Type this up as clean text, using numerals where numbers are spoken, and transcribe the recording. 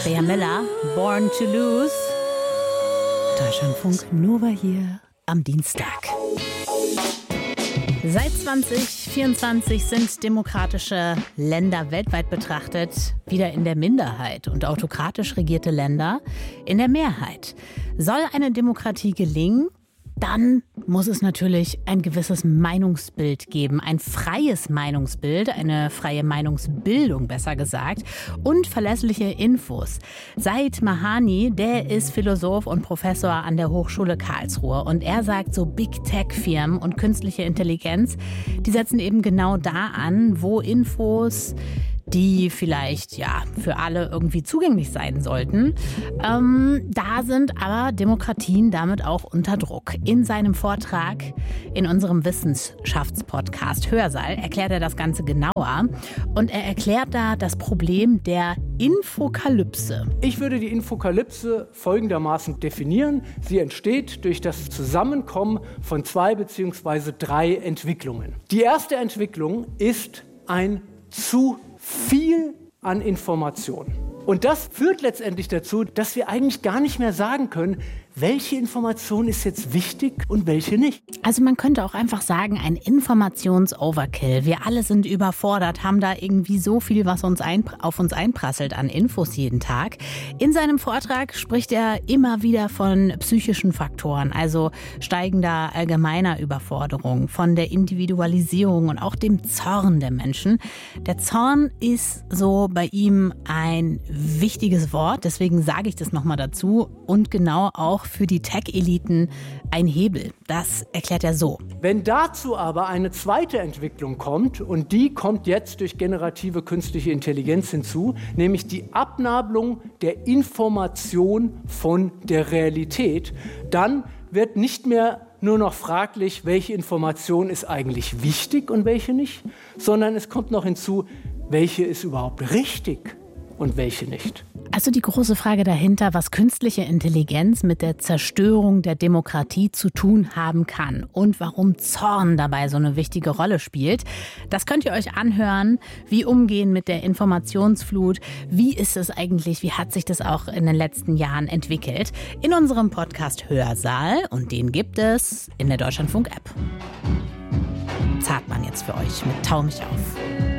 Bea Miller, Born to Lose. Deutschlandfunk Nova hier am Dienstag. Seit 2024 sind demokratische Länder weltweit betrachtet wieder in der Minderheit und autokratisch regierte Länder in der Mehrheit. Soll eine Demokratie gelingen, dann muss es natürlich ein gewisses Meinungsbild geben, ein freies Meinungsbild, eine freie Meinungsbildung besser gesagt und verlässliche Infos. Said Mahani, der ist Philosoph und Professor an der Hochschule Karlsruhe und er sagt, so Big-Tech-Firmen und künstliche Intelligenz, die setzen eben genau da an, wo Infos, die vielleicht für alle irgendwie zugänglich sein sollten. Da sind aber Demokratien damit auch unter Druck. In seinem Vortrag in unserem Wissenschaftspodcast Hörsaal erklärt er das Ganze genauer und er erklärt da das Problem der Infokalypse. Ich würde die Infokalypse folgendermaßen definieren. Sie entsteht durch das Zusammenkommen von 2 bzw. 3 Entwicklungen. Die erste Entwicklung ist ein zu viel an Informationen. Und das führt letztendlich dazu, dass wir eigentlich gar nicht mehr sagen können, welche Information ist jetzt wichtig und welche nicht. Also man könnte auch einfach sagen, ein Informations-Overkill. Wir alle sind überfordert, haben da irgendwie so viel, was auf uns einprasselt an Infos jeden Tag. In seinem Vortrag spricht er immer wieder von psychischen Faktoren, also steigender allgemeiner Überforderung, von der Individualisierung und auch dem Zorn der Menschen. Der Zorn ist so bei ihm ein wichtiges Wort, deswegen sage ich das nochmal dazu und genau auch für die Tech-Eliten ein Hebel. Das erklärt er so. Wenn dazu aber eine zweite Entwicklung kommt, und die kommt jetzt durch generative künstliche Intelligenz hinzu, nämlich die Abnabelung der Information von der Realität, dann wird nicht mehr nur noch fraglich, welche Information ist eigentlich wichtig und welche nicht, sondern es kommt noch hinzu, welche ist überhaupt richtig und welche nicht. Also die große Frage dahinter, was künstliche Intelligenz mit der Zerstörung der Demokratie zu tun haben kann und warum Zorn dabei so eine wichtige Rolle spielt, das könnt ihr euch anhören. Wie umgehen mit der Informationsflut? Wie ist es eigentlich? Wie hat sich das auch in den letzten Jahren entwickelt? In unserem Podcast Hörsaal und den gibt es in der Deutschlandfunk-App. Zartmann jetzt für euch mit Tau mich auf.